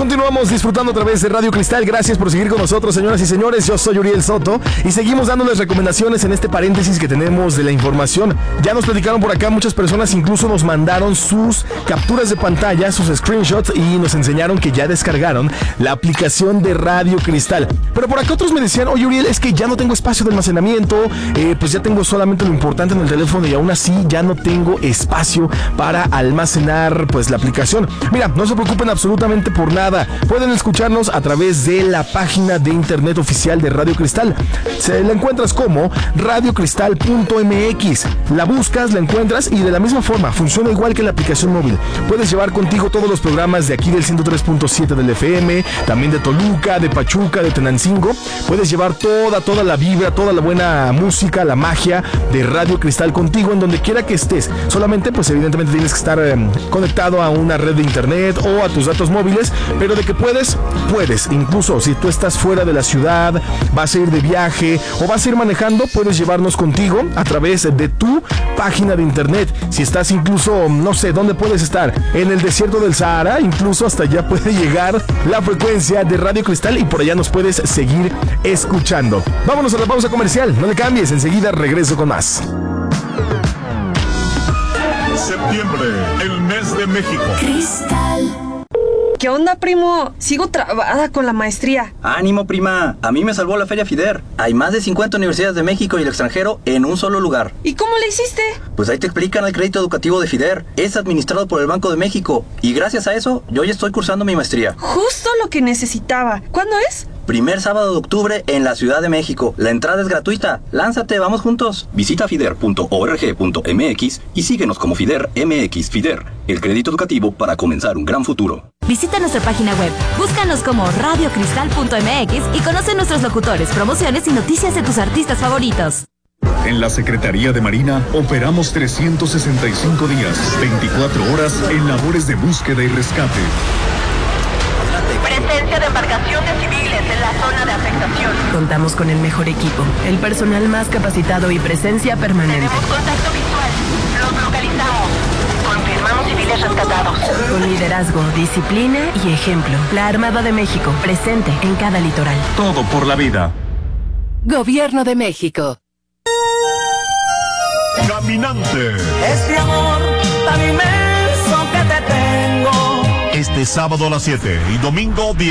Continuamos disfrutando a través de Radio Cristal. Gracias por seguir con nosotros, señoras y señores. Yo soy Uriel Soto y seguimos dándoles recomendaciones en este paréntesis que tenemos de la información. Ya nos platicaron por acá, muchas personas incluso nos mandaron sus capturas de pantalla, sus screenshots, y nos enseñaron que ya descargaron la aplicación de Radio Cristal. Pero por acá otros me decían, oye Uriel, es que ya no tengo espacio de almacenamiento, pues ya tengo solamente lo importante en el teléfono y aún así ya no tengo espacio para almacenar pues la aplicación. Mira, no se preocupen absolutamente por nada. Pueden escucharnos a través de la página de internet oficial de Radio Cristal. La encuentras como radiocristal.mx. La buscas, la encuentras y de la misma forma funciona igual que la aplicación móvil. Puedes llevar contigo todos los programas de aquí del 103.7 del FM, también de Toluca, de Pachuca, de Tenancingo. Puedes llevar toda la vibra, toda la buena música, la magia de Radio Cristal contigo en donde quiera que estés. Solamente pues evidentemente tienes que estar conectado a una red de internet o a tus datos móviles, pero de que puedes. Incluso si tú estás fuera de la ciudad, vas a ir de viaje o vas a ir manejando, puedes llevarnos contigo a través de tu página de internet. Si estás incluso, no sé, ¿dónde puedes estar? En el desierto del Sahara, incluso hasta allá puede llegar la frecuencia de Radio Cristal y por allá nos puedes seguir escuchando. Vámonos a la pausa comercial, no le cambies, enseguida regreso con más. Septiembre, el mes de México. Cristal. ¿Qué onda, primo? Sigo trabada con la maestría. ¡Ánimo, prima! A mí me salvó la Feria FIDER. Hay más de 50 universidades de México y el extranjero en un solo lugar. ¿Y cómo le hiciste? Pues ahí te explican el crédito educativo de FIDER. Es administrado por el Banco de México. Y gracias a eso, yo ya estoy cursando mi maestría. Justo lo que necesitaba. ¿Cuándo es? Primer sábado de octubre en la Ciudad de México. La entrada es gratuita. Lánzate, vamos juntos. Visita fider.org.mx y síguenos como FIDER MX. FIDER, el crédito educativo para comenzar un gran futuro. Visita nuestra página web, búscanos como radiocristal.mx y conoce nuestros locutores, promociones y noticias de tus artistas favoritos. En la Secretaría de Marina operamos 365 días, 24 horas en labores de búsqueda y rescate. Presencia de embarcaciones civiles en la zona de afectación. Contamos con el mejor equipo, el personal más capacitado y presencia permanente. Tenemos contacto visual. Los localizamos. Confirmamos civiles rescatados. Con liderazgo, disciplina y ejemplo. La Armada de México, presente en cada litoral. Todo por la vida. Gobierno de México. Caminante. Este amor tan inmenso que te tengo. Este sábado a las 7 y domingo 10.